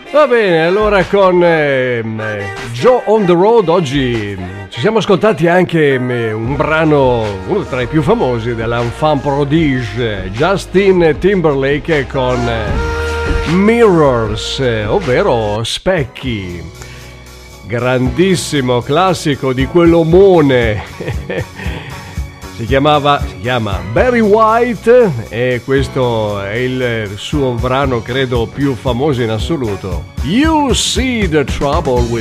Va bene, allora con Joe on the Road oggi ci siamo ascoltati anche un brano, uno tra i più famosi dell'enfant prodige Justin Timberlake con Mirrors, ovvero specchi. Grandissimo classico di quell'omone. Si chiama Barry White e questo è il suo brano credo più famoso in assoluto. You See the Trouble with